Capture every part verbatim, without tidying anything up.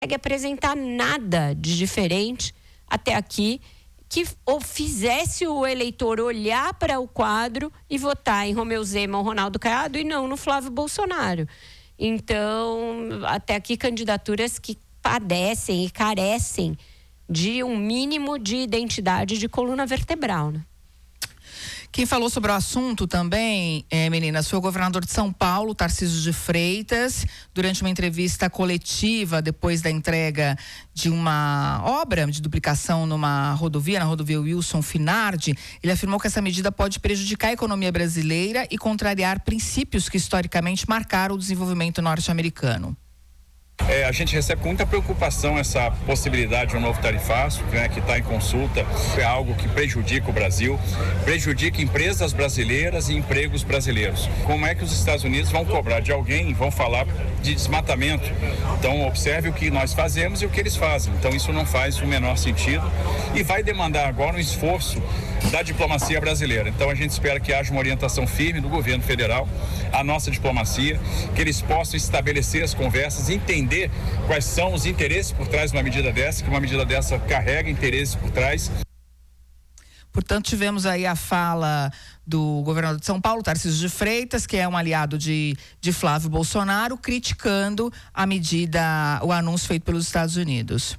apresentar nada de diferente até aqui que ou fizesse o eleitor olhar para o quadro e votar em Romeu Zema ou Ronaldo Caiado e não no Flávio Bolsonaro. Então, até aqui, candidaturas que padecem e carecem de um mínimo de identidade de coluna vertebral, né? Quem falou sobre o assunto também, é, meninas, foi o governador de São Paulo, Tarcísio de Freitas, durante uma entrevista coletiva depois da entrega de uma obra de duplicação numa rodovia, na rodovia Wilson Finardi. Ele afirmou que essa medida pode prejudicar a economia brasileira e contrariar princípios que historicamente marcaram o desenvolvimento norte-americano. É, a gente recebe com muita preocupação essa possibilidade de um novo tarifaço, né, que está em consulta. É algo que prejudica o Brasil, prejudica empresas brasileiras e empregos brasileiros. Como é que os Estados Unidos vão cobrar de alguém, vão falar de desmatamento? Então, observe o que nós fazemos e o que eles fazem. Então, isso não faz o menor sentido e vai demandar agora um esforço da diplomacia brasileira. Então, a gente espera que haja uma orientação firme do governo federal, a nossa diplomacia, que eles possam estabelecer as conversas, entender quais são os interesses por trás de uma medida dessa, que uma medida dessa carrega interesses por trás. Portanto, tivemos aí a fala do governador de São Paulo, Tarcísio de Freitas, que é um aliado de, de Flávio Bolsonaro, criticando a medida, o anúncio feito pelos Estados Unidos.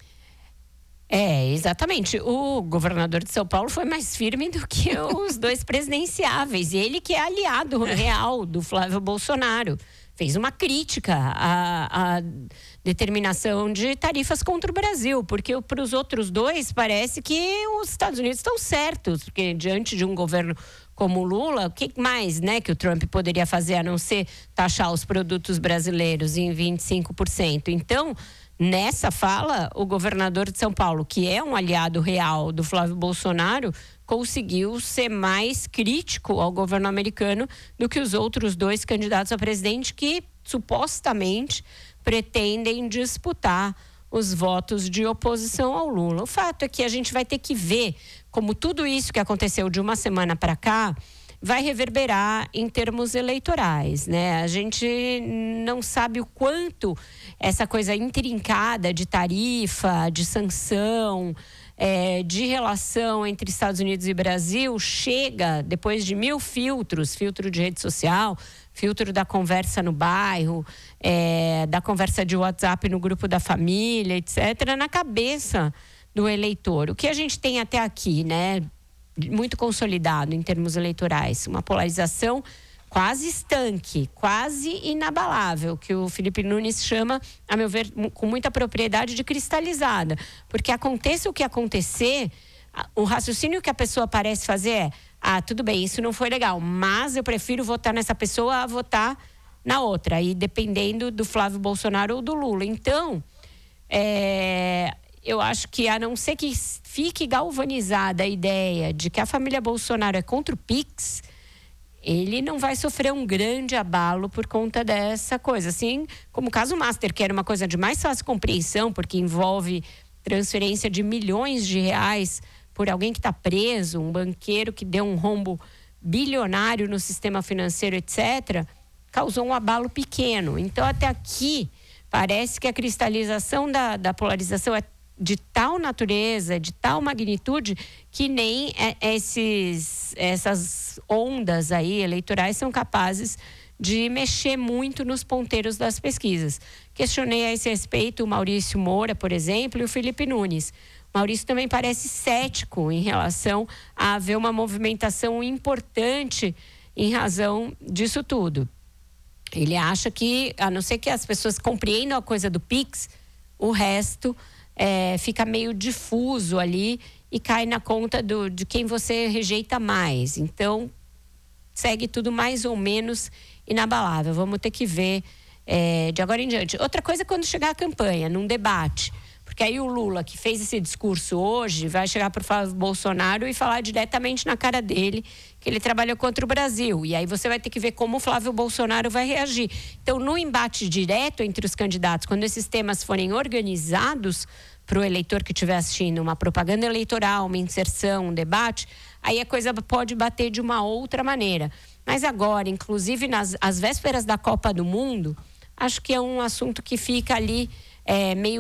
É, exatamente. O governador de São Paulo foi mais firme do que os dois presidenciáveis. E ele que é aliado real do Flávio Bolsonaro. Fez uma crítica à, à determinação de tarifas contra o Brasil, porque para os outros dois parece que os Estados Unidos estão certos, porque diante de um governo como o Lula, o que mais, né, que o Trump poderia fazer a não ser taxar os produtos brasileiros em vinte e cinco por cento? Então, nessa fala, o governador de São Paulo, que é um aliado real do Flávio Bolsonaro, conseguiu ser mais crítico ao governo americano do que os outros dois candidatos a presidente que supostamente pretendem disputar os votos de oposição ao Lula. O fato é que a gente vai ter que ver como tudo isso que aconteceu de uma semana para cá vai reverberar em termos eleitorais, né? A gente não sabe o quanto essa coisa intrincada de tarifa, de sanção, é, de relação entre Estados Unidos e Brasil chega depois de mil filtros, filtro de rede social, filtro da conversa no bairro, é, da conversa de WhatsApp no grupo da família, etcétera, na cabeça do eleitor. O que a gente tem até aqui, né? Muito consolidado em termos eleitorais, uma polarização quase estanque, quase inabalável, que o Felipe Nunes chama, a meu ver, com muita propriedade, de cristalizada, porque aconteça o que acontecer, o raciocínio que a pessoa parece fazer é: ah, tudo bem, isso não foi legal, mas eu prefiro votar nessa pessoa a votar na outra, e dependendo do Flávio Bolsonaro ou do Lula. Então, é... eu acho que, a não ser que fique galvanizada a ideia de que a família Bolsonaro é contra o Pix, ele não vai sofrer um grande abalo por conta dessa coisa. Assim como o caso Master, que era uma coisa de mais fácil compreensão, porque envolve transferência de milhões de reais por alguém que está preso, um banqueiro que deu um rombo bilionário no sistema financeiro, etcétera, causou um abalo pequeno. Então, até aqui, parece que a cristalização da, da polarização é de tal natureza, de tal magnitude, que nem esses, essas ondas aí eleitorais são capazes de mexer muito nos ponteiros das pesquisas. Questionei a esse respeito o Maurício Moura, por exemplo, e o Felipe Nunes. O Maurício também parece cético em relação a haver uma movimentação importante em razão disso tudo. Ele acha que, a não ser que as pessoas compreendam a coisa do Pix, o resto É, fica meio difuso ali e cai na conta do, de quem você rejeita mais. Então, segue tudo mais ou menos inabalável. Vamos ter que ver é, de agora em diante. Outra coisa é quando chegar a campanha, num debate. Porque aí o Lula, que fez esse discurso hoje, vai chegar para o Flávio Bolsonaro e falar diretamente na cara dele que ele trabalhou contra o Brasil. E aí você vai ter que ver como o Flávio Bolsonaro vai reagir. Então, no embate direto entre os candidatos, quando esses temas forem organizados para o eleitor que estiver assistindo, uma propaganda eleitoral, uma inserção, um debate, aí a coisa pode bater de uma outra maneira. Mas agora, inclusive nas às vésperas da Copa do Mundo, acho que é um assunto que fica ali é, meio